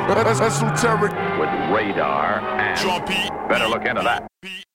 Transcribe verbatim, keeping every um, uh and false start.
Esoteric with radar and Jumpy. better look into that.